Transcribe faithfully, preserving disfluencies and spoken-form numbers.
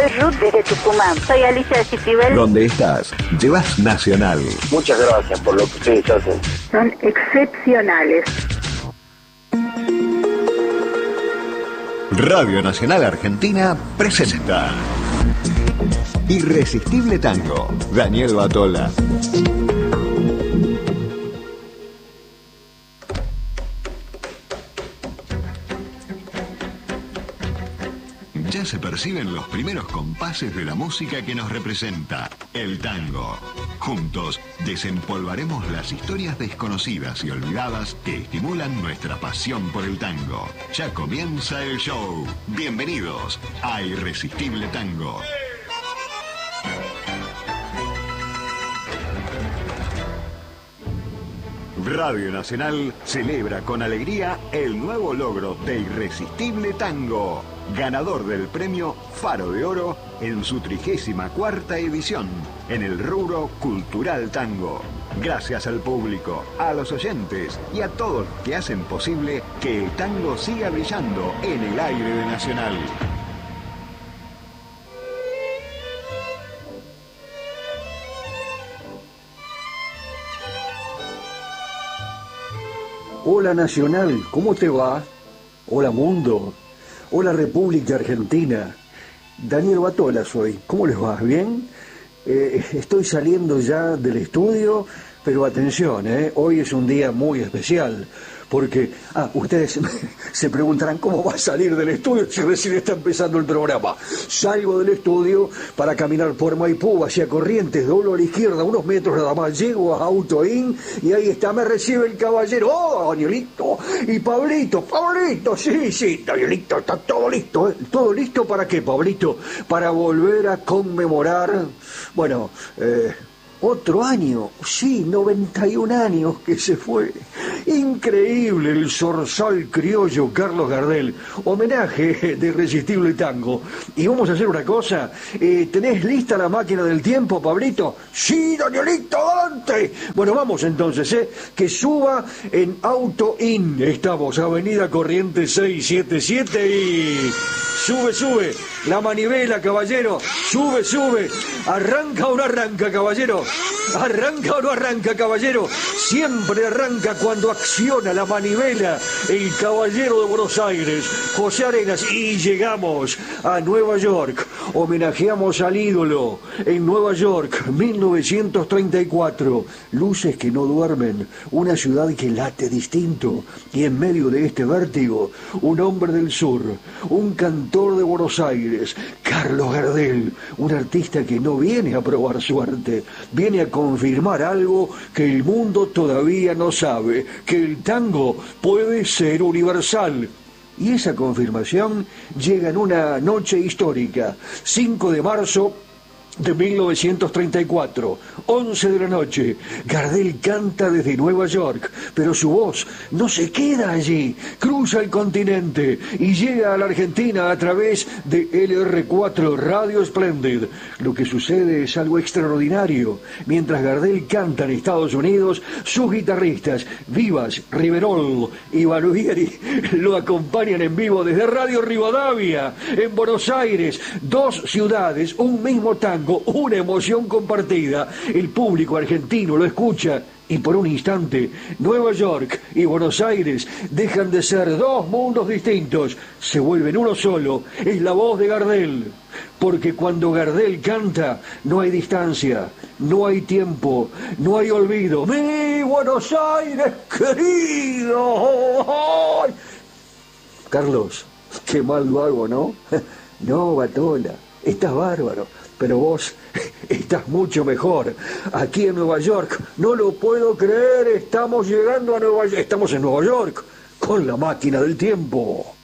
Soy Ruth desde Tucumán. Soy Alicia de Citibel. Donde estás, llevas Nacional. Muchas gracias por lo que ustedes hacen. Son excepcionales. Radio Nacional Argentina presenta Irresistible Tango, Daniel Batola. Ya se perciben los primeros compases de la música que nos representa, el tango. Juntos desempolvaremos las historias desconocidas y olvidadas que estimulan nuestra pasión por el tango. Ya comienza el show. Bienvenidos a Irresistible Tango. Radio Nacional celebra con alegría el nuevo logro de Irresistible Tango, ganador del premio Faro de Oro en su trigésima cuarta edición, en el rubro Cultural Tango. Gracias al público, a los oyentes y a todos los que hacen posible que el tango siga brillando en el aire de Nacional. Hola Nacional, ¿cómo te va? Hola Mundo, hola República Argentina. Daniel Batola soy, ¿cómo les va? ¿Bien? Eh, estoy saliendo ya del estudio, pero atención, ¿eh? Hoy es un día muy especial, porque, ah, ustedes se preguntarán cómo va a salir del estudio si recién está empezando el programa. Salgo del estudio para caminar por Maipú hacia Corrientes, doblo a la izquierda unos metros nada más, llego a Autoin y ahí está, me recibe el caballero. ¡Oh, Danielito! Y Pablito, Pablito, sí, sí, Danielito, está todo listo, ¿eh? ¿Todo listo para qué, Pablito? Para volver a conmemorar, bueno, eh... otro año, sí, noventa y un años que se fue. Increíble el zorzal criollo Carlos Gardel. Homenaje de Irresistible Tango. Y vamos a hacer una cosa. Eh, ¿Tenés lista la máquina del tiempo, Pablito? Sí, Danielito, adelante. Bueno, vamos entonces, ¿eh? Que suba en Auto In. Estamos, Avenida Corrientes seiscientos setenta y siete y... Sube, sube. La manivela, caballero. Sube, sube. ¿Arranca o no arranca, caballero? ¿Arranca o no arranca, caballero? Siempre arranca cuando acciona la manivela el caballero de Buenos Aires, José Arenas. Y llegamos a Nueva York. Homenajeamos al ídolo en Nueva York, mil novecientos treinta y cuatro. Luces que no duermen, una ciudad que late distinto. Y en medio de este vértigo, un hombre del sur, un cantor de Buenos Aires, Carlos Gardel, un artista que no viene a probar suerte, viene a confirmar algo que el mundo todavía no sabe, que el tango puede ser universal. Y esa confirmación llega en una noche histórica, cinco de marzo de mil novecientos treinta y cuatro, once de la noche. Gardel canta desde Nueva York, pero su voz no se queda allí, cruza el continente y llega a la Argentina a través de L R cuatro Radio Splendid. Lo que sucede es algo extraordinario. Mientras Gardel canta en Estados Unidos, sus guitarristas Vivas, Riverol y Balugieri lo acompañan en vivo desde Radio Rivadavia, en Buenos Aires. Dos ciudades, un mismo tango, una emoción compartida. El público argentino lo escucha y por un instante Nueva York y Buenos Aires dejan de ser dos mundos distintos, se vuelven uno solo. Es la voz de Gardel, porque cuando Gardel canta no hay distancia, no hay tiempo, no hay olvido. ¡Mi Buenos Aires querido! ¡Ay! Carlos, qué mal lo hago, ¿no? No, Batola, estás bárbaro. Pero vos estás mucho mejor. Aquí en Nueva York, no lo puedo creer, estamos llegando a Nueva York. Estamos en Nueva York con la máquina del tiempo.